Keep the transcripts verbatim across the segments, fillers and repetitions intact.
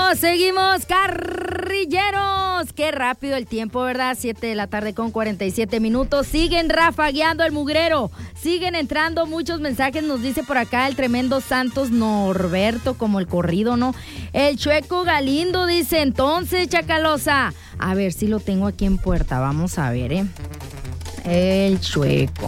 Seguimos, carrilleros. Qué rápido el tiempo, ¿verdad? siete de la tarde con cuarenta y siete minutos. Siguen rafagueando el mugrero. Siguen entrando muchos mensajes. Nos dice por acá el tremendo Santos Norberto, como el corrido, ¿no? El Chueco Galindo dice, entonces, Chacalosa. A ver si lo tengo aquí en puerta. Vamos a ver, ¿eh? El Chueco.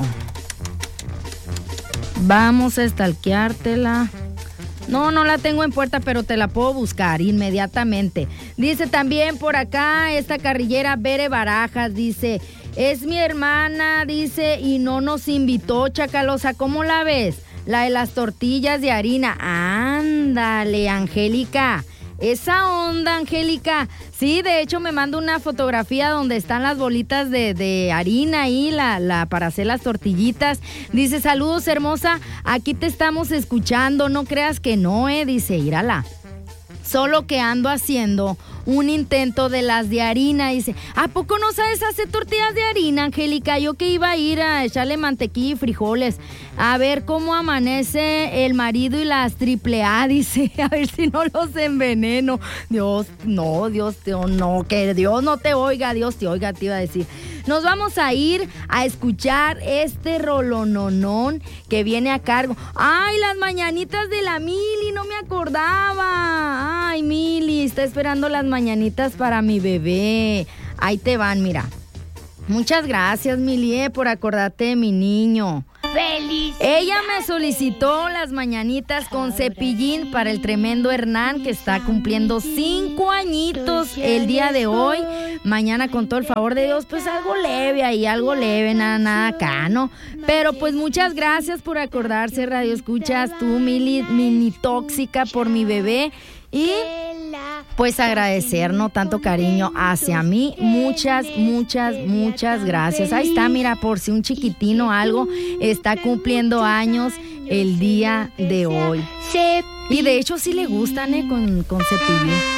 Vamos a estalqueártela. No, no la tengo en puerta, pero te la puedo buscar inmediatamente. Dice también por acá esta carrillera Bere Barajas, dice, es mi hermana, dice, y no nos invitó, Chacalosa, ¿cómo la ves? La de las tortillas de harina. Ándale, Angélica. Esa onda, Angélica. Sí, de hecho me manda una fotografía donde están las bolitas de, de harina ahí, la, la, para hacer las tortillitas. Dice, saludos, hermosa, aquí te estamos escuchando, no creas que no, eh. Dice, írala. Solo que ando haciendo un intento de las de harina. Dice, ¿a poco no sabes hacer tortillas de harina, Angélica? Yo que iba a ir a echarle mantequilla y frijoles. A ver cómo amanece el marido y las triple A, dice. A ver si no los enveneno. Dios, no, Dios, Dios, no, que Dios no te oiga, Dios te oiga, te iba a decir. Nos vamos a ir a escuchar este rolononón que viene a cargo. ¡Ay, las mañanitas de la Mili! No me acordaba. ¡Ay, Mili! Está esperando las mañanitas para mi bebé. Ahí te van, mira. Muchas gracias, Mili, eh, por acordarte de mi niño. ¡Feliz! Ella me solicitó las mañanitas con cepillín para el tremendo Hernán, que está cumpliendo cinco añitos el día de hoy. Mañana, con todo el favor de Dios, pues algo leve ahí, algo leve, nada, nada acá, ¿no? Pero pues muchas gracias por acordarse, Radio Escuchas, tú, Mili, mini tóxica, por mi bebé. Y pues agradecer, ¿no? Tanto cariño hacia mí. Muchas, muchas, muchas gracias. Ahí está, mira, por si un chiquitino algo está cumpliendo años el día de hoy. Y de hecho sí le gustan, ¿eh? Con, con cepillín.